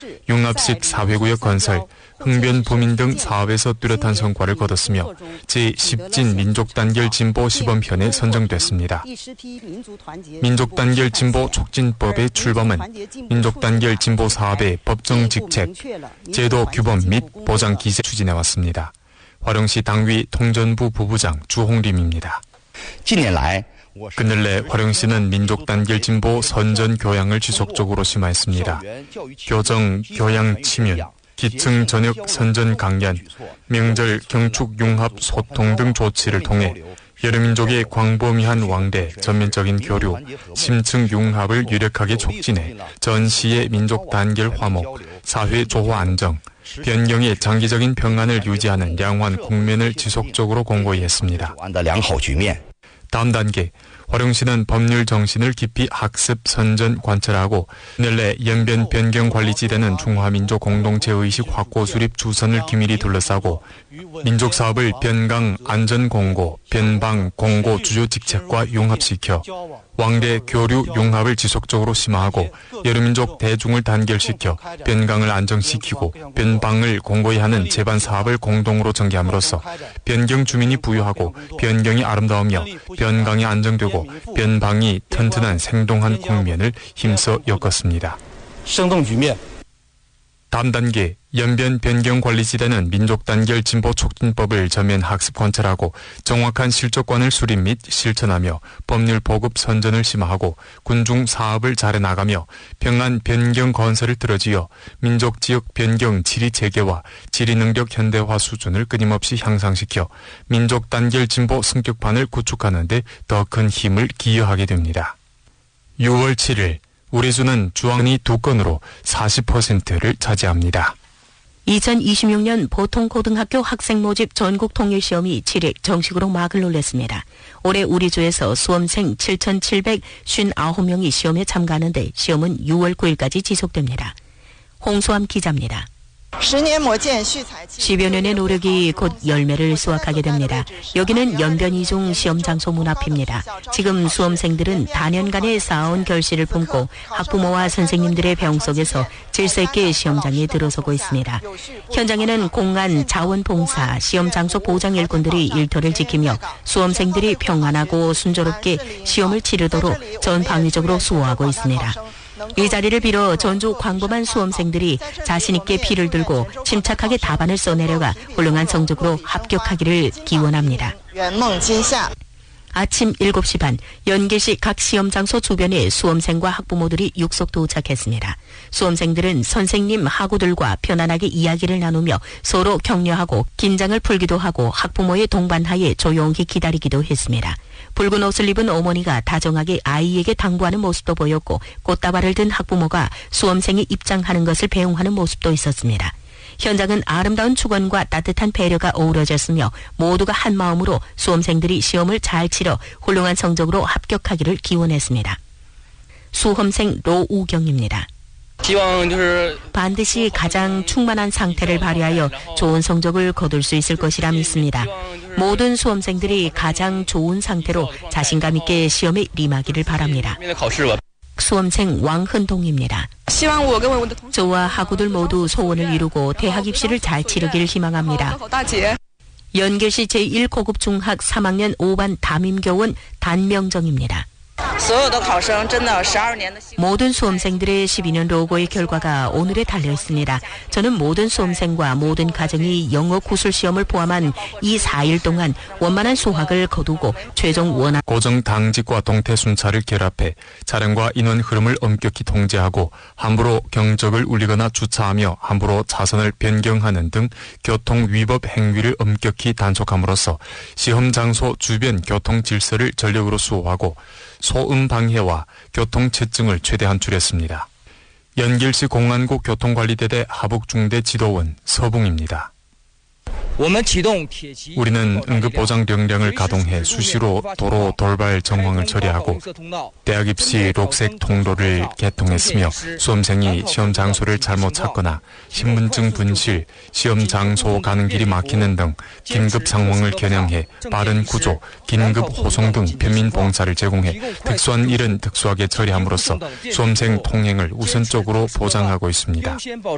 융합식 사회구역 건설, 흥변 부민 등 사업에서 뚜렷한 성과를 거뒀으며 제10진 민족단결 진보 시범편에 선정됐습니다. 민족단결 진보 촉진법의 출범은 민족단결 진보 사업의 법정 직책, 제도 규범 및 보장 기제 추진해왔습니다. 화령시 당위 통전부 부부장 주홍림입니다. 근래 화령시는 민족단결 진보 선전 교양을 지속적으로 심화했습니다. 교정, 교양 침윤, 기층 전역 선전 강연, 명절 경축 융합 소통 등 조치를 통해 여러 민족의 광범위한 왕래, 전면적인 교류, 심층 융합을 유력하게 촉진해 전시의 민족 단결 화목, 사회 조화 안정, 변경의 장기적인 평안을 유지하는 양호한 국면을 지속적으로 공고히 했습니다. 다음 단계, 화령시는 법률 정신을 깊이 학습, 선전, 관철하고 근래 연변 변경 관리지대는 중화민족 공동체 의식 확고 수립 주선을 기밀히 둘러싸고 민족 사업을 변강, 안전 공고, 변방, 공고 주요 직책과 융합시켜 왕래 교류 융합을 지속적으로 심화하고 여러 민족 대중을 단결시켜 변강을 안정시키고 변방을 공고히 하는 제반 사업을 공동으로 전개함으로써 변경 주민이 부유하고 변경이 아름다우며 변강이 안정되고 변방이 튼튼한 생동한 국면을 힘써 엮었습니다. 다음 단계, 연변 변경 관리지대는 민족단결 진보 촉진법을 전면 학습 관철하고 정확한 실적관을 수립 및 실천하며 법률 보급 선전을 심화하고 군중 사업을 잘해나가며 평안 변경 건설을 들어지어 민족 지역 변경 지리 체계와 지리 능력 현대화 수준을 끊임없이 향상시켜 민족단결 진보 승격판을 구축하는 데 더 큰 힘을 기여하게 됩니다. 6월 7일 우리 수는 주황리 2건으로 40%를 차지합니다. 2026년 보통고등학교 학생 모집 전국 통일시험이 7일 정식으로 막을 올렸습니다. 올해 우리 주에서 수험생 7,759명이 시험에 참가하는데 시험은 6월 9일까지 지속됩니다. 홍수암 기자입니다. 10여 년의 노력이 곧 열매를 수확하게 됩니다. 여기는 연변 이중 시험 장소 문 앞입니다. 지금 수험생들은 다년간의 쌓아온 결실을 품고 학부모와 선생님들의 배웅 속에서 질서 있게 시험장에 들어서고 있습니다. 현장에는 공안, 자원봉사, 시험 장소 보장 일꾼들이 일터를 지키며 수험생들이 평안하고 순조롭게 시험을 치르도록 전방위적으로 수호하고 있습니다. 이 자리를 빌어 전주 광범한 수험생들이 자신있게 피를 들고 침착하게 답안을 써내려가 훌륭한 성적으로 합격하기를 기원합니다. 아침 7시 반 연계시 각 시험 장소 주변에 수험생과 학부모들이 육속 도착했습니다. 수험생들은 선생님, 학우들과 편안하게 이야기를 나누며 서로 격려하고 긴장을 풀기도 하고 학부모의 동반하에 조용히 기다리기도 했습니다. 붉은 옷을 입은 어머니가 다정하게 아이에게 당부하는 모습도 보였고 꽃다발을 든 학부모가 수험생이 입장하는 것을 배웅하는 모습도 있었습니다. 현장은 아름다운 축원과 따뜻한 배려가 어우러졌으며 모두가 한 마음으로 수험생들이 시험을 잘 치러 훌륭한 성적으로 합격하기를 기원했습니다. 수험생 로우경입니다. 반드시 가장 충만한 상태를 발휘하여 좋은 성적을 거둘 수 있을 것이라 믿습니다. 모든 수험생들이 가장 좋은 상태로 자신감 있게 시험에 임하기를 바랍니다. 수험생 왕흔동입니다. 저와 학우들 모두 소원을 이루고 대학 입시를 잘 치르길 희망합니다. 연결시 제1고급 중학 3학년 5반 담임교원 단명정입니다. 모든 수험생들의 12년 로고의 결과가 오늘에 달려 있습니다. 저는 모든 수험생과 모든 가정이 영어 구술 시험을 포함한 이 4일 동안 원만한 수학을 거두고 최종 원활 고정 당직과 동태 순차를 결합해 차량과 인원 흐름을 엄격히 통제하고 함부로 경적을 울리거나 주차하며 함부로 차선을 변경하는 등 교통 위법 행위를 엄격히 단속함으로써 시험 장소 주변 교통 질서를 전력으로 수호하고 소음 방해와 교통체증을 최대한 줄였습니다. 연길시 공안국 교통관리대대 하북중대 지도원 서붕입니다. 우리는 응급보장령령을 가동해 수시로 도로 돌발 정황을 처리하고 대학 입시 녹색 통로를 개통했으며 수험생이 시험 장소를 잘못 찾거나 신분증 분실, 시험 장소 가는 길이 막히는 등 긴급 상황을 겨냥해 빠른 구조, 긴급 호송 등 편민 봉사를 제공해 특수한 일은 특수하게 처리함으로써 수험생 통행을 우선적으로 보장하고 있습니다.